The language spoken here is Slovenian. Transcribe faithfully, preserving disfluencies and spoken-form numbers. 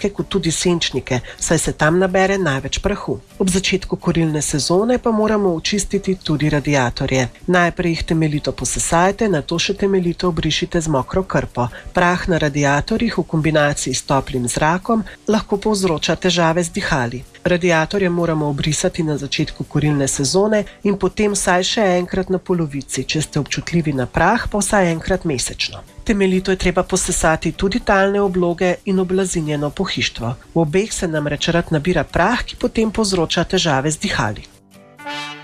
zrake kot tudi senčnike, saj se tam nabere največ prahu. Ob začetku kurilne sezone pa moramo očistiti tudi radiatorje. Najprej jih temeljito posesajte, nato še temeljito obrišite z mokro krpo. Prah na radiatorjih v kombinaciji s toplim zrakom lahko povzroča težave z dihali. Radiatorje moramo obrisati na začetku kurilne sezone in potem vsaj še enkrat na polovici, če ste občutljivi na prah, pa vsaj enkrat mesečno. Temeljito je treba posesati tudi talne obloge in oblazinjeno pohištvo. V obeh se namreč rad nabira prah, ki potem povzroča težave z dihali.